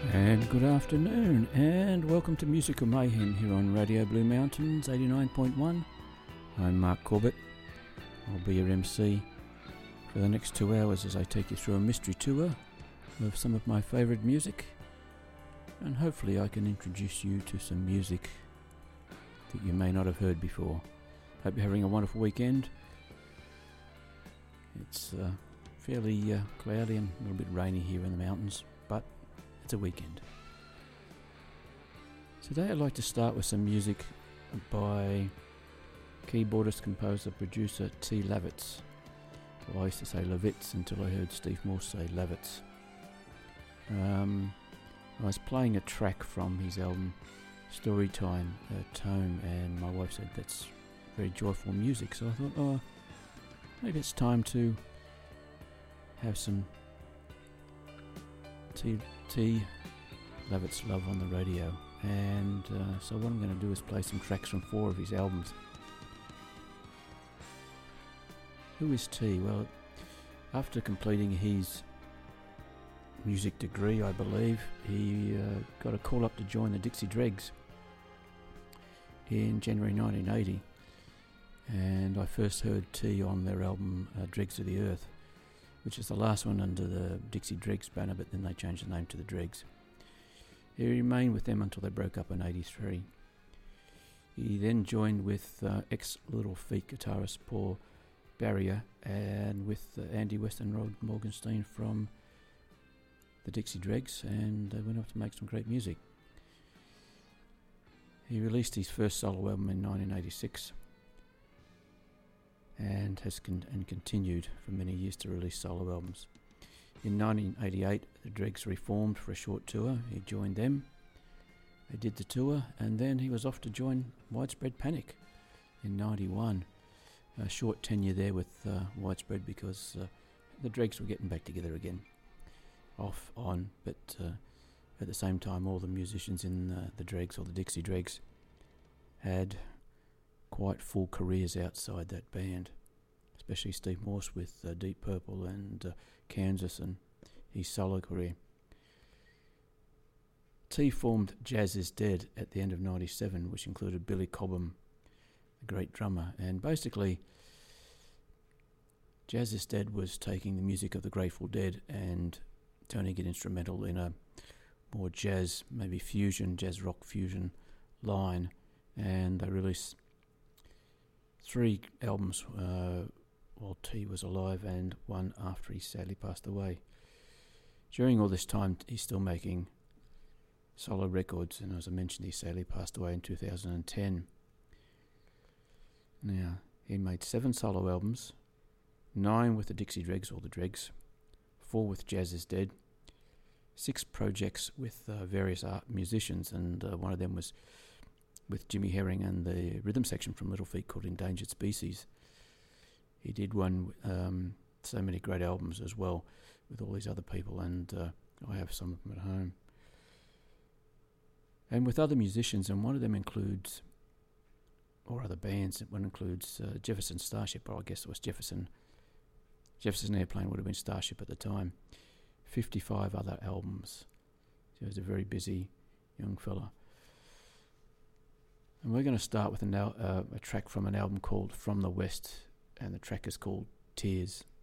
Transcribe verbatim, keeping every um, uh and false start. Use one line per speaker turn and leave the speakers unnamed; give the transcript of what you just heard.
And good afternoon, and welcome to Musical Mayhem here on Radio Blue Mountains eighty-nine point one. I'm Mark Corbett. I'll be your M C for the next two hours as I take you through a mystery tour of some of my favourite music, and hopefully I can introduce you to some music that you may not have heard before. Hope you're having a wonderful weekend. It's uh, fairly uh, cloudy and a little bit rainy here in the mountains, but it's a weekend. Today I'd like to start with some music by keyboardist, composer, producer T. Lavitz. Well, I used to say Lavitz until I heard Steve Morse say Lavitz. Um, I was playing a track from his album Storytime uh, Tone, and my wife said that's very joyful music, so I thought, oh, maybe it's time to have some T. T. Lavitz love on the radio. And uh, so what I'm going to do is play some tracks from four of his albums. Who is T? Well, after completing his music degree, I believe, he uh, got a call up to join the Dixie Dregs in January nineteen eighty. And I first heard T on their album uh, Dregs of the Earth, which is the last one under the Dixie Dregs banner, but then they changed the name to the Dregs. He remained with them until they broke up in eighty-three. He then joined with uh, ex-Little Feat guitarist Paul Barrier and with uh, Andy West and Rod Morgenstein from the Dixie Dregs, and they went off to make some great music. He released his first solo album in nineteen eighty-six and has con- and continued for many years to release solo albums. In nineteen eighty-eight, the Dregs reformed for a short tour. He joined them. They did the tour, and then he was off to join Widespread Panic in ninety-one. A short tenure there with uh, Widespread because uh, the Dregs were getting back together again. Off, on, but uh, at the same time all the musicians in uh, the Dregs, or the Dixie Dregs, had quite full careers outside that band, especially Steve Morse with uh, Deep Purple and uh, Kansas and his solo career. T formed Jazz Is Dead at the end of ninety-seven, which included Billy Cobham, a great drummer, and basically Jazz Is Dead was taking the music of the Grateful Dead and turning it instrumental in a more jazz, maybe fusion, jazz rock fusion line, and they released three albums uh, while T was alive and one after he sadly passed away. During all this time, he's still making solo records, and as I mentioned, he sadly passed away in two thousand ten. Now, he made seven solo albums, nine with the Dixie Dregs, or the Dregs, four with Jazz Is Dead, six projects with uh, various art musicians, and uh, one of them was with Jimmy Herring and the rhythm section from Little Feat called Endangered Species. He did one, um, so many great albums as well with all these other people, and uh, I have some of them at home. And with other musicians, and one of them includes, or other bands, one includes uh, Jefferson Starship, or I guess it was Jefferson, Jefferson Airplane would have been Starship at the time. fifty-five other albums. So he was a very busy young fella. And we're going to start with an al- uh, a track from an album called From the West, and the track is called Tears.